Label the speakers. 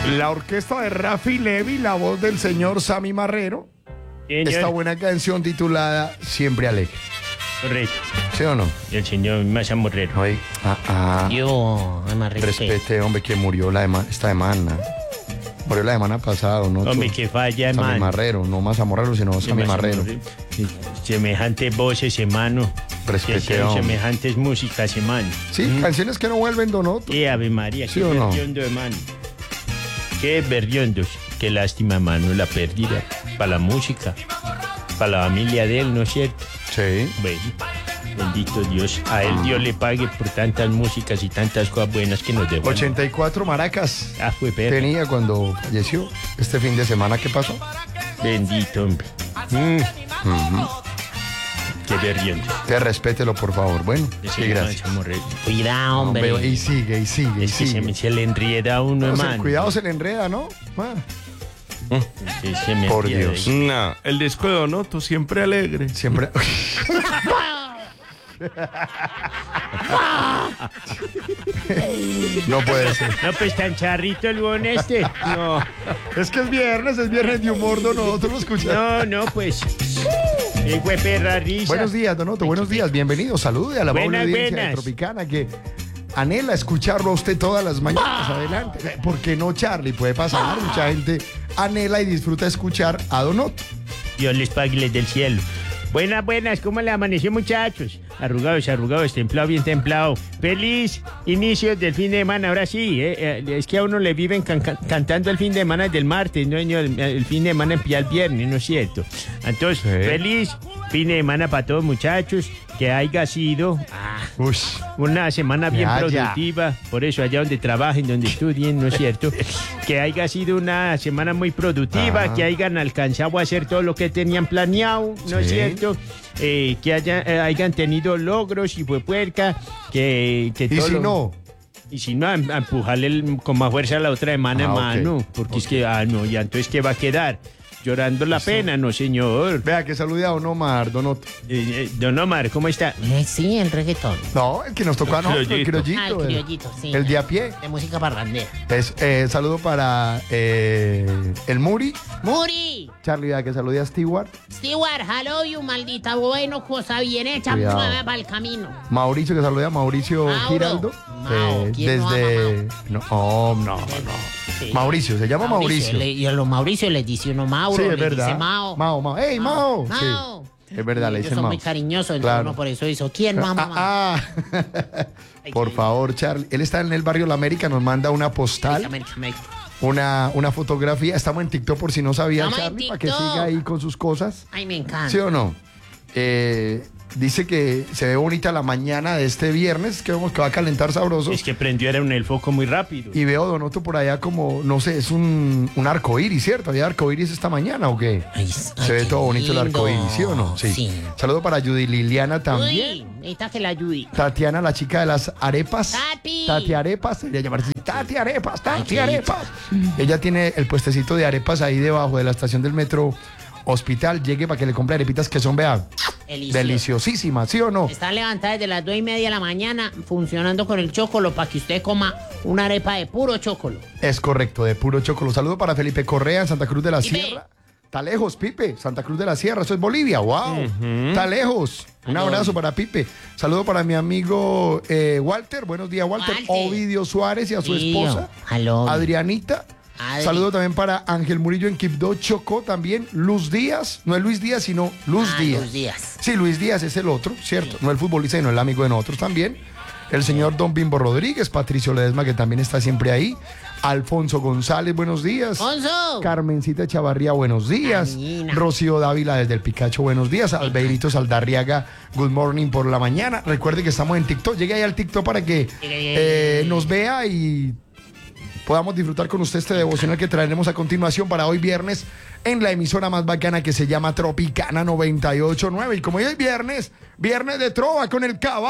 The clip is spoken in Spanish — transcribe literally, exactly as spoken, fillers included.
Speaker 1: La orquesta de Rafi Levy, la voz del señor Sammy Marrero.
Speaker 2: Señor.
Speaker 1: Esta buena canción titulada Siempre Alegre.
Speaker 2: Correcto.
Speaker 1: ¿Sí o no?
Speaker 2: El señor Massa Morrero.
Speaker 1: Oye, ah, ah,
Speaker 3: Yo, amarré.
Speaker 1: respete, hombre, que murió la ema- esta semana. Murió la semana pasada, ¿no?
Speaker 2: Hombre, que falla,
Speaker 1: Sammy
Speaker 2: hermano.
Speaker 1: Marrero, no Massa Morrero, sino Sammy Marrero.
Speaker 2: Sí, semejantes voces, hermano.
Speaker 1: Respete,
Speaker 2: Que sean
Speaker 1: hombre.
Speaker 2: semejantes músicas, hermano.
Speaker 1: Sí, canciones que no vuelven, Donoto.
Speaker 2: Y Ave María,
Speaker 1: ¿Sí
Speaker 2: qué
Speaker 1: o no?
Speaker 2: berriondo, hermano. Qué berriondos. Qué lástima, hermano, la pérdida. Para la música. Para la familia de él, ¿no es cierto?
Speaker 1: Sí.
Speaker 2: Bueno, bendito Dios. A él Dios le pague por tantas músicas y tantas cosas buenas que nos devuelve.
Speaker 1: ochenta y cuatro maracas
Speaker 2: Ah, fue perro.
Speaker 1: tenía cuando falleció. Este fin de semana, ¿qué pasó?
Speaker 2: Bendito, hombre. Mm. Qué berriondo.
Speaker 1: Te respételo, por favor. Bueno, sí, gracias.
Speaker 3: Cuidado, hombre.
Speaker 1: Hombre, y sigue, y sigue, y
Speaker 2: Es que se,
Speaker 1: sigue.
Speaker 2: me, se le enrieda a uno,
Speaker 1: No, se-
Speaker 2: hermano.
Speaker 1: cuidado, se le enreda, ¿no? Ah,
Speaker 2: Sí, se me
Speaker 1: Por
Speaker 2: enrieda.
Speaker 1: Dios.
Speaker 4: No, el disco de Donoto siempre alegre.
Speaker 1: siempre. No puede ser.
Speaker 2: No, pues tan charrito el bon este. No,
Speaker 1: Es que es viernes, es viernes de humor, Donoto, lo escuchas.
Speaker 2: no, no, pues. El güey perra risa.
Speaker 1: Buenos días, Donoto, buenos días, bienvenido. Salude a la
Speaker 2: Buenas,
Speaker 1: buena audiencia de
Speaker 2: buenas.
Speaker 1: Tropicana que anhela escucharlo a usted todas las mañanas. Adelante. ¿Por qué no, Charlie? Puede pasar. Mucha gente anhela y disfruta escuchar a Donoto.
Speaker 2: Dios les pague les del cielo. Buenas, buenas, ¿cómo le amaneció, muchachos? Arrugados, arrugados, templado, bien templado. Feliz inicio del fin de semana, ahora sí, eh, eh, es que a uno le viven can- can- cantando el fin de semana del martes, no el, el fin de semana empieza el viernes, ¿no es cierto? Entonces,
Speaker 1: Sí.
Speaker 2: feliz fin de semana para todos, muchachos, que haya sido ah,
Speaker 1: Uy,
Speaker 2: una semana bien
Speaker 1: Ya, ya.
Speaker 2: productiva, por eso allá donde trabajen, donde estudien, ¿no es cierto? Que haya sido una semana muy productiva,
Speaker 1: Ajá.
Speaker 2: que hayan alcanzado a hacer todo lo que tenían planeado, ¿no es
Speaker 1: Sí.
Speaker 2: cierto? Eh, que haya, eh, hayan tenido logros y fue puerca, que, que
Speaker 1: y
Speaker 2: todo
Speaker 1: si
Speaker 2: lo-
Speaker 1: no,
Speaker 2: Y si no, a, a empujarle el- con más fuerza la otra semana,
Speaker 1: Ah, ok.
Speaker 2: hermano, porque es que, ah, no, ya entonces, ¿qué va a quedar? Llorando la pena, no, señor.
Speaker 1: vea que salude a Don Omar, Donoto.
Speaker 2: Eh, eh, don Omar, ¿cómo está?
Speaker 3: Eh, sí, el reggaetón.
Speaker 1: No, el que nos tocó a nosotros, el
Speaker 2: criollito.
Speaker 1: criollito.
Speaker 3: Ah, el
Speaker 1: el-
Speaker 3: criollito, sí.
Speaker 1: El de a pie.
Speaker 3: De música parrandera.
Speaker 1: Es, eh, saludo para eh, el Muri.
Speaker 3: ¡Muri!
Speaker 1: Charlie, vea que salude a Stewart.
Speaker 3: Stewart, hello you, maldita bueno, cosa bien hecha,
Speaker 1: Cuidado.
Speaker 3: mueve para el camino.
Speaker 1: Mauricio, que salude a Mauricio
Speaker 3: Mauro.
Speaker 1: Giraldo.
Speaker 3: Mao,
Speaker 1: eh,
Speaker 3: ¿quién no
Speaker 1: desde. No, oh, no, no.
Speaker 3: Sí.
Speaker 1: Mauricio, se llama Mauricio.
Speaker 3: Le- y a los Mauricio les dice uno Mauro,
Speaker 1: Sí, es
Speaker 3: le
Speaker 1: verdad.
Speaker 3: dice Mao.
Speaker 1: Mao, Mao. ¡Ey, Mao! Sí.
Speaker 3: Mao.
Speaker 1: Es verdad, le
Speaker 3: Ellos
Speaker 1: dicen
Speaker 3: son
Speaker 1: Mao.
Speaker 3: muy cariñosos, entonces
Speaker 1: Claro.
Speaker 3: uno por eso hizo. ¿Quién mamá?
Speaker 1: Ah, ah. Por favor, Charlie. Él está en el barrio La América, nos manda una postal,
Speaker 3: América, América.
Speaker 1: una, una fotografía. Estamos en TikTok por si no sabía,
Speaker 3: Estamos en
Speaker 1: Charlie, para que
Speaker 3: TikTok.
Speaker 1: siga ahí con sus cosas.
Speaker 3: Ay, me encanta.
Speaker 1: ¿Sí o no? Eh, dice que se ve bonita la mañana de este viernes, que vemos que va a calentar sabroso.
Speaker 2: Es que prendió era un el foco muy rápido.
Speaker 1: Y veo Donoto por allá como, no sé, es un, un arco iris, ¿cierto? ¿Había arco iris esta mañana o qué?
Speaker 3: Ay,
Speaker 1: Se
Speaker 3: ay,
Speaker 1: ve
Speaker 3: qué
Speaker 1: todo bonito el arco
Speaker 3: lindo.
Speaker 1: iris, ¿sí o no?
Speaker 3: Sí.
Speaker 1: Saludo para Judy Liliana también.
Speaker 3: Uy, necesita que la ayude.
Speaker 1: Tatiana, la chica de las arepas.
Speaker 3: Tati.
Speaker 1: Tati Arepas, debería llamarse así, Tati Arepas, Tati
Speaker 3: qué
Speaker 1: Arepas. Ella tiene el puestecito de arepas ahí debajo de la estación del metro Hospital. Llegue para que le compre arepitas que son, vea,
Speaker 3: Delicioso.
Speaker 1: deliciosísimas, ¿sí o no?
Speaker 3: Está levantada desde las dos y media de la mañana funcionando con el chocolo para que usted coma una arepa de puro chocolo.
Speaker 1: Es correcto, de puro chocolate. Saludo para Felipe Correa en Santa Cruz de la
Speaker 3: Pipe.
Speaker 1: Sierra. Está lejos, Pipe. Santa Cruz de la Sierra, eso es Bolivia. ¡Wow! Está lejos. Un abrazo para Pipe. Saludo para mi amigo eh, Walter. Buenos días, Walter.
Speaker 3: Walter.
Speaker 1: Ovidio Suárez y a su
Speaker 3: Tío,
Speaker 1: esposa,
Speaker 3: aló.
Speaker 1: Adrianita.
Speaker 3: Adri.
Speaker 1: Saludo también para Ángel Murillo en Quibdó, Chocó también. Luz Díaz. No es Luis Díaz, sino Luz
Speaker 3: Ah,
Speaker 1: Díaz.
Speaker 3: Luz Díaz.
Speaker 1: Sí, Luis Díaz es el otro, ¿cierto? No el futbolista, sino el amigo de nosotros también. El señor Don Bimbo Rodríguez, Patricio Ledesma, que también está siempre ahí. Alfonso González, buenos días.
Speaker 3: ¡Onzo!
Speaker 1: Carmencita Chavarría, buenos días.
Speaker 3: Amina.
Speaker 1: Rocío Dávila desde el Picacho, buenos días. Albeirito Saldarriaga, good morning por la mañana. Recuerde que estamos en TikTok. Llegue ahí al TikTok para que eh, nos vea y podamos disfrutar con usted este devocional que traeremos a continuación para hoy viernes en la emisora más bacana que se llama Tropicana noventa y ocho punto nueve. Y como hoy es viernes, viernes de trova con el caballo.